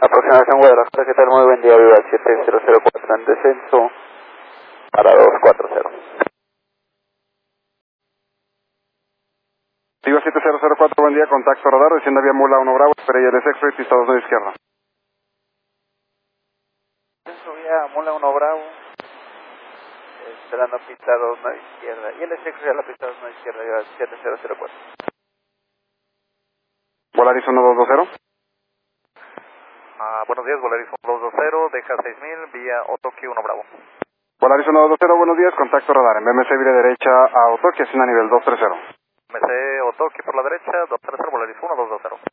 Aproximación Guadalajara, ¿qué tal? Muy buen día, viva 7004 en descenso para 240. Viva 7004, buen día, contacto radar, desciende vía Mula 1 Bravo, Estrella de X-Ray, pista 2 izquierda. Descenso vía Mula 1 Bravo, esperando pista 2 izquierda, y el SX a la pista 2 izquierda, viva 7004. Volaris 1220. Buenos días, Volaris 1220, deja 6000, vía Otoki 1 Bravo. Volaris 1220, buenos días, contacto radar, en BMC vire derecha a Otoki, asciende a nivel 230. MC Otoki por la derecha, 230, Volaris 1220.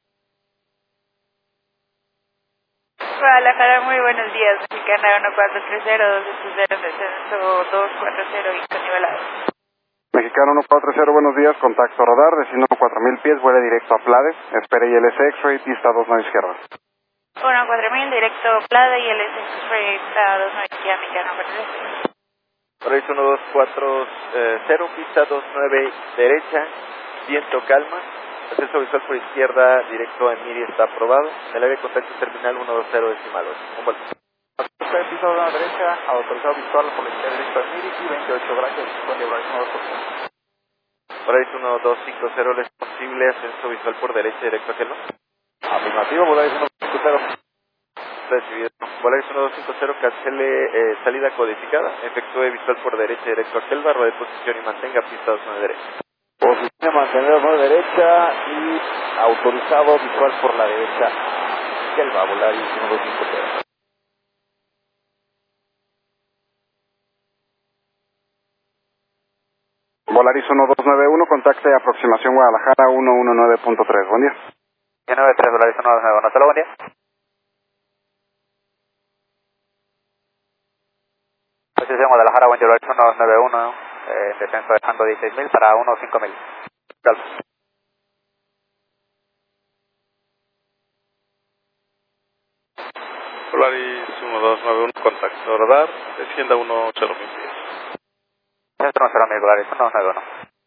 Guadalajara, muy buenos días. Mexicana 1430, 280, descenso 240 y con nivelado. Mexicano 1430, buenos días, contacto radar, desciende 4000 pies, vuela directo a Plades, espere ILS X-Ray, pista 2 izquierda. 4000, directo Plada y el SX pista 2 izquierda, Mexicano 1430. Volaris 1240, pista 29 derecha, viento calma, acceso visual por izquierda, directo en MIRI está aprobado, el área de contacto terminal 120 decimal 8. Un vuelto. Pista 2 derecha, autorizado visual por la izquierda, directo en MIRI y 28 gracias, con Volaris 1240. Volaris 1250, ¿le es posible ascenso visual por derecha, directo a Kelva? Afirmativo, Volaris 1250. Recibido. Volaris 1250, cancele salida codificada, efectúe visual por derecha directo a Kelva, rodee posición y mantenga pista 2 derecha. Posición mantener 2 derecha y autorizado visual por la derecha Kelva, Volaris 1250. Volaris 1291, contacte aproximación Guadalajara 119.3, buen día. 193, Volaris 1291, hasta luego, buen día. Posición Guadalajara, buen día, Volaris 1291, descenso dejando 16.000 para 15.000. Calma. Volaris 1291, contacto radar, descienda 18000 pies. Centro 0.000, Volaris 1291.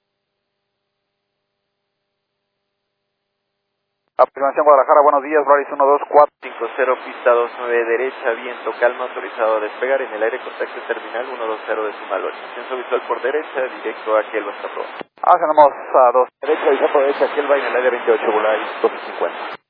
Aproximación Guadalajara, buenos días, Volaris 12450, pista 29 derecha, viento calma, autorizado a despegar en el aire, contacto terminal 120 decimal 8. Ascenso visual por derecha, directo a Kelva está pro. Ascendemos a 2 derecha, visual por derecha, Kelva en el área 28, Volaris 1250.